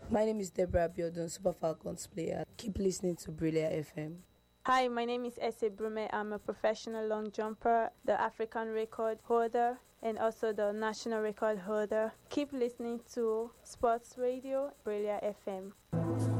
My name is Deborah Biodun, Super Falcons player. Keep listening to Brilliant FM. Hi, my name is Ese Brume. I'm a professional long jumper, the African record holder, and also the national record holder. Keep listening to Sports Radio, Brilliant FM.